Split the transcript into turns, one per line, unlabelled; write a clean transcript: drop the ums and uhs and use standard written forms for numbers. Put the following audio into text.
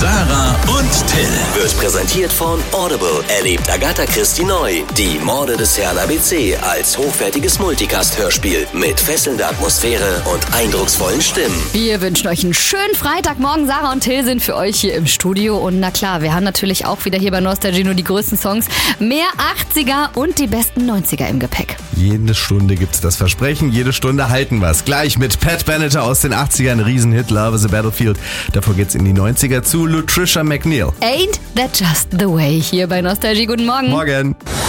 Sarah und Till.
Wird präsentiert von Audible. Erlebt Agatha Christie neu. Die Morde des Herrn ABC als hochwertiges Multicast-Hörspiel mit fesselnder Atmosphäre und eindrucksvollen Stimmen.
Wir wünschen euch einen schönen Freitagmorgen. Sarah und Till sind für euch hier im Studio. Und na klar, wir haben natürlich auch wieder hier bei Nostalgie nur die größten Songs, mehr 80er und die besten 90er im Gepäck.
Jede Stunde gibt's das Versprechen, jede Stunde halten wir's. Gleich mit Pat Benatar aus den 80ern, Riesenhit, Love is a Battlefield. Davor geht's in die 90er zu Lutricia McNeil.
Ain't that just the way hier bei Nostalgie. Guten Morgen.
Morgen.